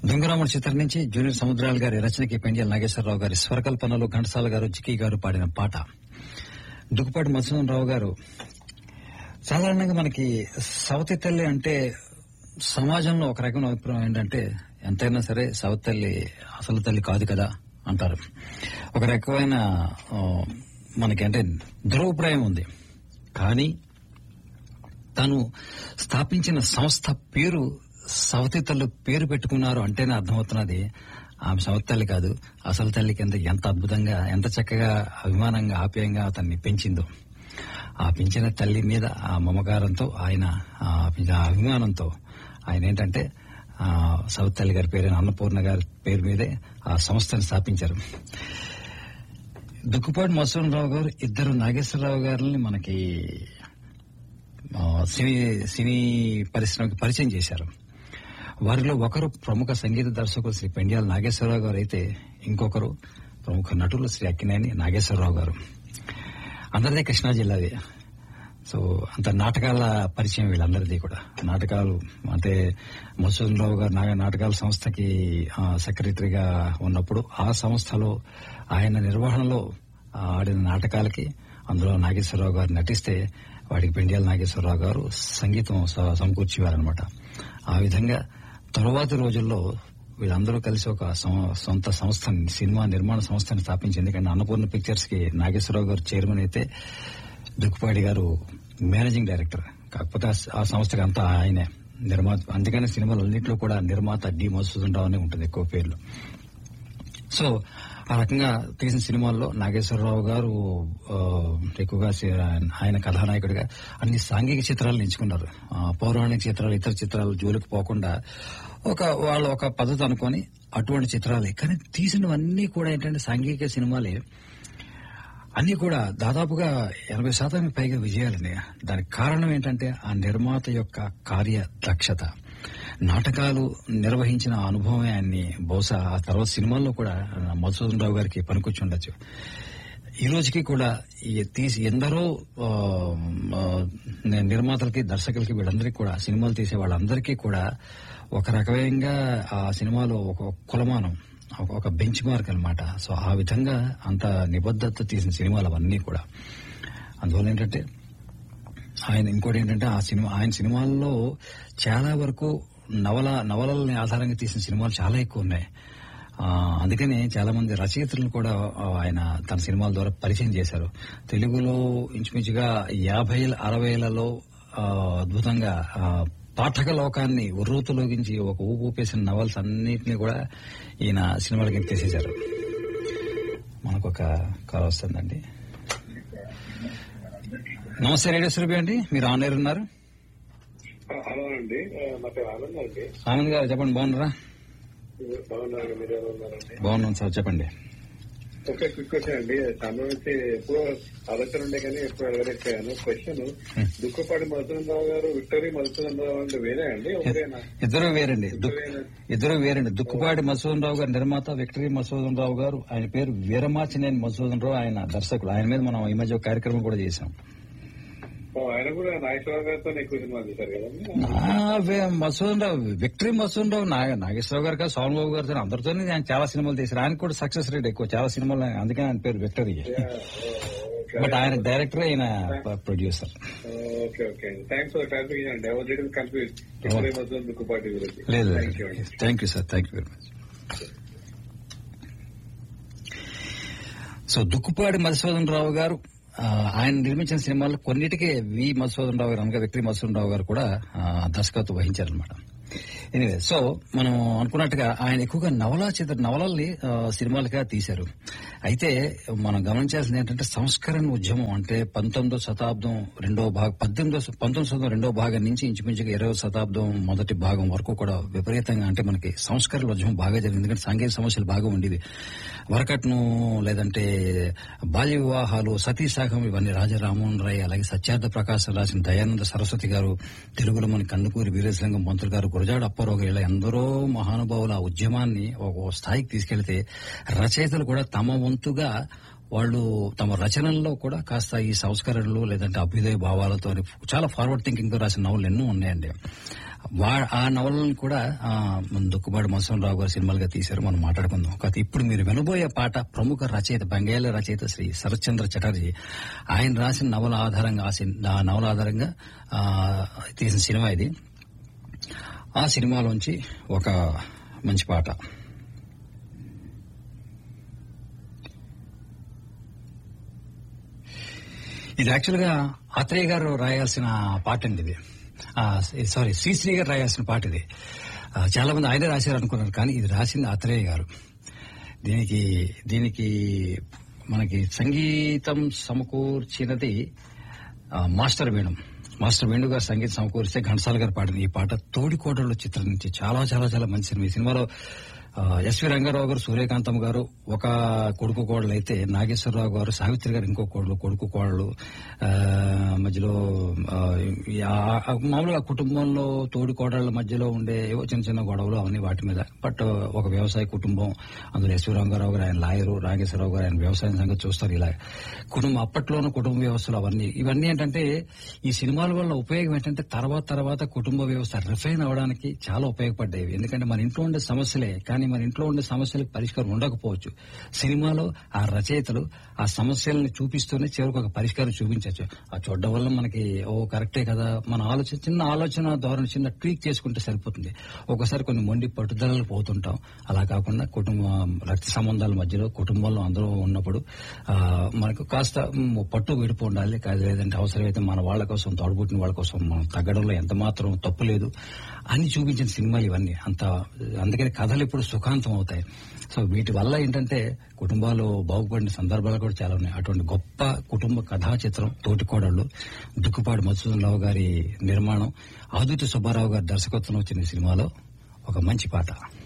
దొంగరాముడు చిత్రం నుంచి జూనియర్ సముద్రాల గారి రచనకి పెండియాల నాగేశ్వరరావు గారి స్వరకల్పనలో ఘంటసాల గారు జిక్కి గారు పాడిన పాట. దుక్కుపాటి మధుసూదనరావు గారు సాధారణంగా మనకి సవతి తల్లి అంటే సమాజంలో ఒక రకమైన అభిప్రాయం ఏంటంటే ఎంతైనా సరే సవతి తల్లి అసలు తల్లి కాదు కదా అంటారు. ఒక రకమైన మనకి అంటే దురభిప్రాయం ఉంది. కానీ తను స్థాపించిన సంస్థ పేరు సవతి తల్లి పేరు పెట్టుకున్నారు అంటేనే అర్థమవుతున్నది ఆమె సవతి తల్లి కాదు, అసలు తల్లి కింద ఎంత అద్భుతంగా ఎంత చక్కగా అభిమానంగా ఆప్యాయంగా అతన్ని పెంచిందో. ఆ పెంచిన తల్లి మీద ఆ మమకారంతో ఆయన ఆ అభిమానంతో ఆయన ఏంటంటే సవతి తల్లి గారి పేరు అన్నపూర్ణ గారి పేరు మీదే ఆ సంస్థను స్థాపించారు. దుక్కుపాటి మధుసూదనరావు గారు ఇద్దరు నాగేశ్వరరావు గారిని మనకి సినీ పరిశ్రమకి పరిచయం చేశారు. వారిలో ఒకరు ప్రముఖ సంగీత దర్శకులు శ్రీ పెండియాల నాగేశ్వరరావు గారు అయితే ఇంకొకరు ప్రముఖ నటులు శ్రీ అక్కినేని నాగేశ్వరరావు గారు. అందరిది కృష్ణా జిల్లాది. సో అంత నాటకాల పరిచయం వీళ్ళందరిది కూడా. నాటకాలు అంటే మధుసూదనరావు గారు నాటకాల సంస్థకి సెక్రటరీగా ఉన్నప్పుడు ఆ సంస్థలో ఆయన నిర్వహణలో ఆడిన నాటకాలకి అందులో నాగేశ్వరరావు గారు నటిస్తే వాడికి పెండియాల నాగేశ్వరరావు గారు సంగీతం సమకూర్చేవారనమాట. ఆ విధంగా తరువాతి రోజుల్లో వీళ్ళందరూ కలిసి ఒక సొంత సంస్థని సినిమా నిర్మాణ సంస్థని స్థాపించింది. ఎందుకంటే అన్నపూర్ణ పిక్చర్స్ కి నాగేశ్వరరావు గారు చైర్మన్ అయితే దుక్కుపాటి గారు మేనేజింగ్ డైరెక్టర్. కాకపోతే ఆ సంస్థకి అంతా ఆయనే నిర్మాత. అందుకని సినిమాలన్నింటిలో కూడా నిర్మాత డి మధుసూదనరావు అనే ఉంటుంది ఎక్కువ పేర్లు. సో ఆ రకంగా తీసిన సినిమాల్లో నాగేశ్వరరావు గారు ఎక్కువగా ఆయన కథానాయకుడిగా అన్ని సాంఘిక చిత్రాలను ఎంచుకున్నారు. పౌరాణిక చిత్రాలు ఇతర చిత్రాలు జోలికి పోకుండా వాళ్ళు ఒక పద్ధతి అనుకొని అటువంటి చిత్రాలే. కానీ తీసినవన్నీ కూడా ఏంటంటే సాంఘిక సినిమాలే. అన్ని కూడా దాదాపుగా 80% పైగా విజయాలని. దానికి కారణం ఏంటంటే ఆ నిర్మాత యొక్క కార్యదక్షత. నాటకాలు నిర్వహించిన అనుభవమే ఆయన్ని బహుశా ఆ తర్వాత సినిమాల్లో కూడా మధుసూదనరావు గారికి పనికొచ్చి ఉండొచ్చు. ఈ రోజుకి కూడా తీసి ఎందరో నిర్మాతలకి దర్శకులకి వీళ్ళందరికీ కూడా సినిమాలు తీసే వాళ్ళందరికీ కూడా ఒక రకమైన ఆ సినిమాలో ఒక కులమానం, ఒక బెంచ్ మార్క్ అనమాట. సో ఆ విధంగా అంత నిబద్ధత తీసిన సినిమాలు అవన్నీ కూడా. అందువల్ల ఏంటంటే ఇంకోటి ఏంటంటే ఆయన సినిమాల్లో చాలా వరకు నవలల్ని ఆధారంగా తీసిన సినిమాలు చాలా ఎక్కువ ఉన్నాయి. అందుకనే చాలా మంది రచయితలను కూడా ఆయన తన సినిమాల ద్వారా పరిచయం చేశారు. తెలుగులో ఇంచుమించుగా 50-60లలో అద్భుతంగా పాఠక లోకాన్ని ఉర్రూతలోగించి ఒక ఊపేసిన నవల్స్ అన్నింటినీ కూడా ఈయన సినిమాలకి తీసేశారు. మనకొక కాల్ వస్తుందండి. నమస్తే రేడియో సురభి అండి, మీరు ఆన్ ఎయిర్ ఉన్నారు. హలో అండి, నా పేరు ఆనంద్ అండి. ఆనంద్ గారు చెప్పండి, బాగున్నారా? బాగున్నారు, మీరు ఎలా ఉన్నారండి? బాగున్నాను సార్, చెప్పండి. ఓకే, క్విక్ క్వశ్చన్ అండి. చాలా నుంచి ఎప్పుడో ఆలోచన ఉండే కానీ ఎప్పుడు అడగలేకపోయాను. క్వశ్చన్, దుక్కుపాటి మధుసూదనరావు గారు విక్టరీ మధుసూదనరావు అంటే వేరే అండి? ఒకరేనా? ఇద్దరు వేరండి. దుక్కుపాటి మధుసూదనరావు గారు నిర్మాత, విక్టరీ మధుసూదనరావు గారు ఆయన పేరు వీరమాచినేని మధుసూదనరావు, ఆయన దర్శకుడు. ఆయన మీద మనం ఈ మధ్య ఒక కార్యక్రమం కూడా చేశాం. ఆయన కూడా నాగేశ్వరరావు గారితో ఎక్కువ సినిమాలు చేశారు కదండి. మధుసూదనరావు, విక్టరీ మధుసూదనరావు నాగేశ్వరరావు గారు కాదు, సోమబాబు గారితో అందరితో ఆయన చాలా సినిమాలు తీశారు. ఆయన కూడా సక్సెస్ రేట్ ఎక్కువ, చాలా సినిమాలు. అందుకని ఆయన పేరు విక్టరీ. బట్ ఆయన డైరెక్టర్, ఆయన producer. Okay okay, thanks for clarification అండి. I was little confused victory Madhusudan Dukkupati గురించి. లేదు, thank you sir, thank you very much. So Dukkupati Madhusudana Rao గారు ఆయన నిర్మించిన సినిమాల్లో కొన్నిటికే వి మధుసూదనరావు గారు అనగా విక్టరీ మధుసూదనరావు గారు కూడా దర్శకత్వం వహించారనమాట. ఎనీవే, సో మనం అనుకున్నట్టుగా ఆయన ఎక్కువగా నవలల్ని సినిమాలుగా తీశారు. అయితే మనం గమనించాల్సింది ఏంటంటే సంస్కరణ ఉద్యమం అంటే 19వ శతాబ్దం రెండవ భాగం, 19వ శతాబ్దం రెండవ భాగం నుంచి ఇంచుమించుగా 20వ శతాబ్దం మొదటి భాగం వరకు కూడా విపరీతంగా అంటే మనకి సంస్కరణ ఉద్యమం బాగా జరిగింది. ఎందుకంటే సాంఘిక సమస్యలు బాగా ఉండేవి. వరకట్ను, లేదంటే బాల్య వివాహాలు, సతీ సాగం, ఇవన్నీ రాజా రామ్మోహన్ రాయ్, అలాగే సత్యార్థ ప్రకాశం రాసిన దయానంద సరస్వతి గారు, తెలుగులో మన కందుకూరి వీరేశలింగం పంతులు గారు, గురజాడ అప్పారావు గారు, ఇలా ఎందరో మహానుభావులు ఆ ఉద్యమాన్ని ఒక స్థాయికి తీసుకెళ్తే రచయితలు కూడా తమ వంతుగా వాళ్ళు తమ రచనల్లో కూడా కాస్త ఈ సంస్కరణలు లేదంటే అభ్యుదయ భావాలతో చాలా ఫార్వర్డ్ థింకింగ్ తో రాసిన నవలు ఎన్నో ఉన్నాయండి. ఆ నవలను కూడా దుక్కుపాటి మధుసూదనరావు గారు సినిమాలుగా తీశారు. మనం మాట్లాడుకుందాం. ఇప్పుడు మీరు వినబోయే పాట ప్రముఖ రచయిత, బెంగాలీ రచయిత శ్రీ శరత్చంద్ర చటర్జీ ఆయన రాసిన నవల ఆధారంగా ఆ నవల ఆధారంగా తీసిన సినిమా ఇది. ఆ సినిమాలోంచి ఒక మంచి పాట. ఇది యాక్చువల్గా ఆత్రేయ గారు రాయాల్సిన పాట అండి ఇది. శ్రీశ్రీ గారు రాయాల్సిన పాట ఇది. చాలా మంది ఆయనే రాశారు అనుకున్నారు, కానీ ఇది రాసింది ఆత్రేయ గారు. దీనికి మనకి సంగీతం సమకూర్చినది మాస్టర్ వేణు గారు సంగీతం సమకూరిస్తే ఘంటసాల గారు పాడింది ఈ పాట. తోడికోడళ్ళు చిత్రం నుంచి చాలా చాలా చాలా మంచి సినిమా. ఈ సినిమాలో ఎస్వి రంగారావు గారు, సూర్యకాంతం గారు ఒక కొడుకు కోడలు అయితే, నాగేశ్వరరావు గారు, సావిత్రి గారు ఇంకో కొడుకు కోడలు. మధ్యలో మామూలుగా కుటుంబంలో తోడి కోడళ్ల మధ్యలో ఉండే ఏవో చిన్న చిన్న గొడవలు అవన్నీ వాటి మీద. బట్ ఒక వ్యవసాయ కుటుంబం, అందులో ఎస్వి రంగారావు గారు ఆయన లాయరు, నాగేశ్వరరావు గారు ఆయన వ్యవసాయం సంగతి చూస్తారు. ఇలా కుటుంబం అప్పట్లోనూ కుటుంబ వ్యవస్థలు ఇవన్నీ ఏంటంటే ఈ సినిమాల వల్ల ఉపయోగం ఏంటంటే తర్వాత కుటుంబ వ్యవస్థ రిఫైన్ అవడానికి చాలా ఉపయోగపడ్డాయి. ఎందుకంటే మన ఇంట్లో ఉండే సమస్యలే, కానీ మన ఇంట్లో ఉండే సమస్యలకు పరిష్కారం ఉండకపోవచ్చు. సినిమాలో ఆ రచయితలు ఆ సమస్యలను చూపిస్తూనే చివరికి ఒక పరిష్కారం చూపించవచ్చు. ఆ చూడడం వల్ల మనకి కరెక్టే కదా, మన చిన్న ఆలోచన ధోరణి చిన్న ట్వీక్ చేసుకుంటే సరిపోతుంది. ఒకసారి కొన్ని మొండి పట్టుదలలు పోతుంటాం. అలా కాకుండా రక్త సంబంధాల మధ్యలో కుటుంబంలో అందరూ ఉన్నప్పుడు మనకు కాస్త పట్టు విడుపు ఉండాలి. లేదంటే అవసరమైతే మన వాళ్ళ కోసం, తోడుబుట్టిన వాళ్ళ కోసం మనం తగ్గడంలో ఎంత మాత్రం తప్పు లేదు అని చూపించిన సినిమాలు ఇవన్నీ. అందుకని కథలు ఇప్పుడు సుఖాంతం అవుతాయి. సో వీటి వల్ల ఏంటంటే కుటుంబాలు బాగుపడిన సందర్భాలు కూడా చాలా ఉన్నాయి. అటువంటి గొప్ప కుటుంబ కథా చిత్రం తోటికోడళ్ళు. దుక్కుపాటి మధుసూదనరావు గారి నిర్మాణం, ఆదుర్తి సుబ్బారావు గారి దర్శకత్వం వచ్చిన సినిమాలో ఒక మంచి పాట.